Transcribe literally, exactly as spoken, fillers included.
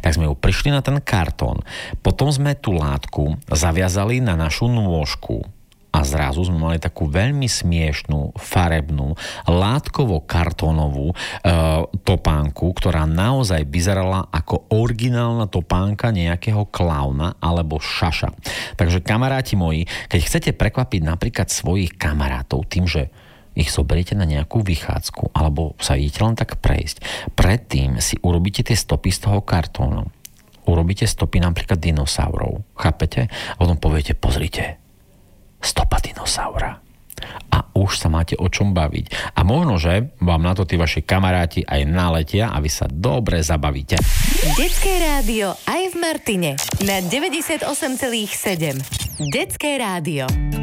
Tak sme ju prišli na ten kartón. Potom sme tú látku zaviazali na našu nôžku. A zrazu sme mali takú veľmi smiešnú, farebnú, látkovo-kartónovú e, topánku, ktorá naozaj vyzerala ako originálna topánka nejakého klauna alebo šaša. Takže kamaráti moji, keď chcete prekvapiť napríklad svojich kamarátov tým, že ich zoberiete na nejakú vychádzku alebo sa idete len tak prejsť, predtým si urobíte tie stopy z toho kartónu. Urobíte stopy napríklad dinosaurov. Chápete? A potom poviete, pozrite, stopa dinosaura. A už sa máte o čom baviť. A možno, že vám na to tí vaši kamaráti aj naletia a vy sa dobre zabavíte. Detské rádio aj v Martine na deväťdesiatosem celá sedem. Detské rádio.